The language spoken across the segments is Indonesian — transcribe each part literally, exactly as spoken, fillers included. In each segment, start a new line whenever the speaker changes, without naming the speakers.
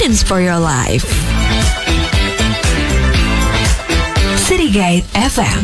guidance for your life. City Guide F M.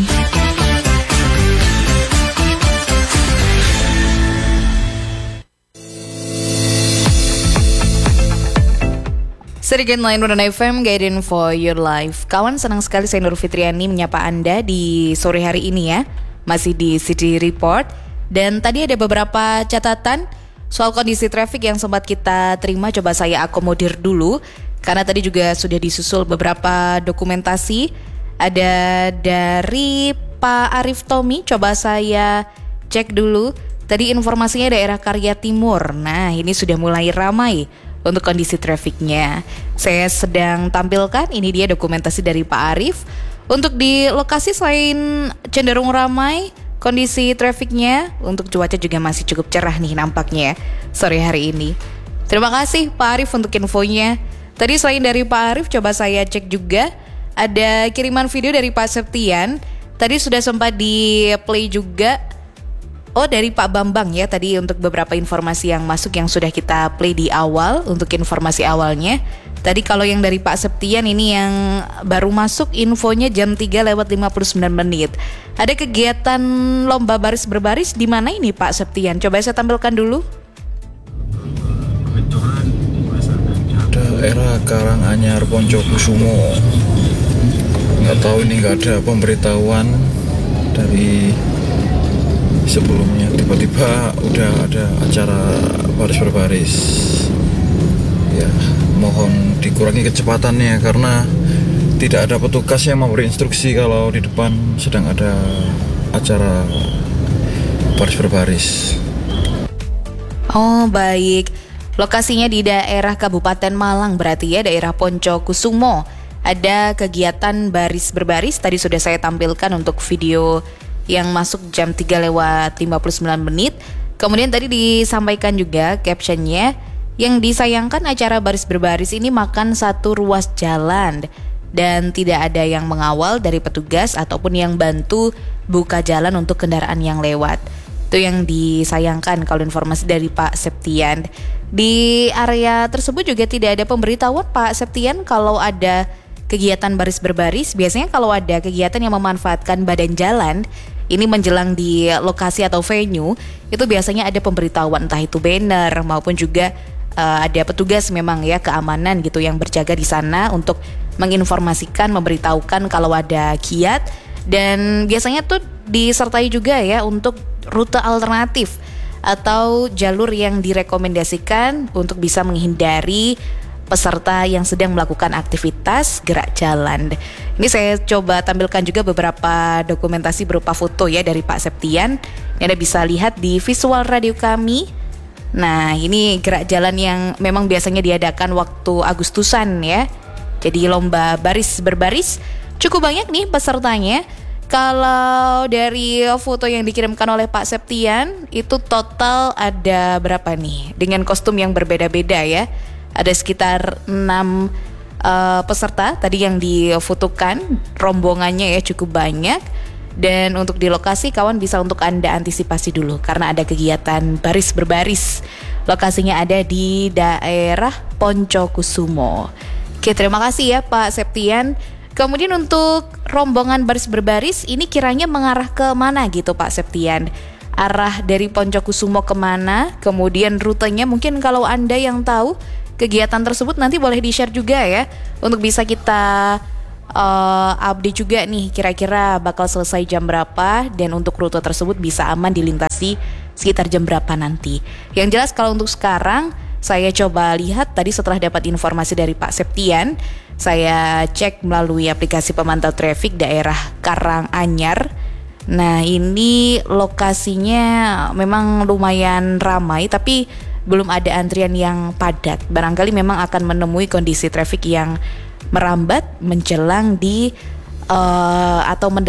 Sedikit lain Nuran F M, Guiding for Your Life. Kawan, senang sekali saya Nur Fitriani menyapa Anda di sore hari ini ya. Masih di City Report. Dan tadi ada beberapa catatan soal kondisi traffic yang sempat kita terima. Coba saya akomodir dulu, karena tadi juga sudah disusul beberapa dokumentasi. Ada dari Pak Arif Tommy, coba saya cek dulu. Tadi informasinya daerah Karya Timur. Nah, ini sudah mulai ramai untuk kondisi trafiknya. Saya sedang tampilkan, ini dia dokumentasi dari Pak Arif. Untuk di lokasi selain cenderung ramai, kondisi trafiknya untuk cuaca juga masih cukup cerah nih nampaknya sore hari ini. Terima kasih Pak Arif untuk infonya. Tadi selain dari Pak Arif, coba saya cek juga. Ada kiriman video dari Pak Septian. Tadi sudah sempat di play juga. Oh, dari Pak Bambang ya, tadi untuk beberapa informasi yang masuk yang sudah kita play di awal, untuk informasi awalnya. Tadi kalau yang dari Pak Septian ini yang baru masuk infonya jam tiga lewat lima puluh sembilan menit. Ada kegiatan lomba baris berbaris di mana ini Pak Septian? Coba saya tampilkan dulu.
Daerah Karanganyar Poncokusumo. Nggak tahu ini nggak ada pemberitahuan dari sebelumnya, tiba-tiba udah ada acara baris berbaris. Ya, mohon dikurangi kecepatannya karena tidak ada petugas yang memberi instruksi kalau di depan sedang ada acara baris berbaris.
Oh, baik. Lokasinya di daerah Kabupaten Malang berarti ya, daerah Poncokusumo. Ada kegiatan baris berbaris, tadi sudah saya tampilkan untuk video yang masuk jam tiga lewat lima puluh sembilan menit. Kemudian tadi disampaikan juga captionnya, yang disayangkan acara baris berbaris ini makan satu ruas jalan dan tidak ada yang mengawal dari petugas ataupun yang bantu buka jalan untuk kendaraan yang lewat. Itu yang disayangkan kalau informasi dari Pak Septian. Di area tersebut juga tidak ada pemberitahuan Pak Septian kalau ada kegiatan baris berbaris. Biasanya kalau ada kegiatan yang memanfaatkan badan jalan, ini menjelang di lokasi atau venue, itu biasanya ada pemberitahuan, entah itu banner maupun juga uh, ada petugas memang ya keamanan gitu yang berjaga di sana untuk menginformasikan, memberitahukan kalau ada giat. Dan biasanya tuh disertai juga ya untuk rute alternatif atau jalur yang direkomendasikan untuk bisa menghindari peserta yang sedang melakukan aktivitas gerak jalan. Ini saya coba tampilkan juga beberapa dokumentasi berupa foto ya dari Pak Septian. Ini Anda bisa lihat di visual radio kami. Nah, ini gerak jalan yang memang biasanya diadakan waktu Agustusan ya. Jadi lomba baris berbaris cukup banyak nih pesertanya. Kalau dari foto yang dikirimkan oleh Pak Septian, itu total ada berapa nih? Dengan kostum yang berbeda-beda ya. Ada sekitar enam uh, peserta tadi yang difotokan, rombongannya ya cukup banyak. Dan untuk di lokasi kawan bisa untuk Anda antisipasi dulu karena ada kegiatan baris berbaris. Lokasinya ada di daerah Poncokusumo. Oke, terima kasih ya Pak Septian. Kemudian untuk rombongan baris berbaris ini kiranya mengarah ke mana gitu Pak Septian? Arah dari Poncokusumo kemana? Kemudian rutenya mungkin kalau Anda yang tahu kegiatan tersebut nanti boleh di-share juga ya, untuk bisa kita uh, update juga nih kira-kira bakal selesai jam berapa dan untuk rute tersebut bisa aman dilintasi sekitar jam berapa nanti. Yang jelas kalau untuk sekarang saya coba lihat tadi setelah dapat informasi dari Pak Septian, saya cek melalui aplikasi pemantau traffic daerah Karanganyar. Nah, ini lokasinya memang lumayan ramai tapi belum ada antrian yang padat. Barangkali memang akan menemui kondisi trafik yang merambat menjelang di uh, atau mendekati